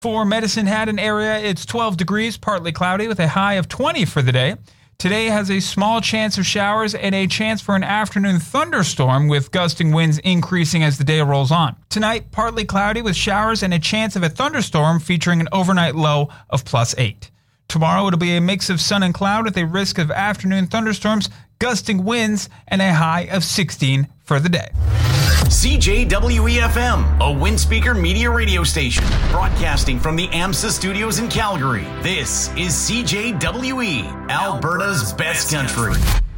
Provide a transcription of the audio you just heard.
For Medicine Hat and area, it's 12 degrees, partly cloudy with a high of 20 for the day. Today has a small chance of showers and a chance for an afternoon thunderstorm with gusting winds increasing as the day rolls on. Tonight, partly cloudy with showers and a chance of a thunderstorm featuring an overnight low of +8. Tomorrow it'll be a mix of sun and cloud with a risk of afternoon thunderstorms, gusting winds, and a high of 16 for the day. CJWE-FM, a Windspeaker media radio station, broadcasting from the AMSA studios in Calgary. This is CJWE, Alberta's best country.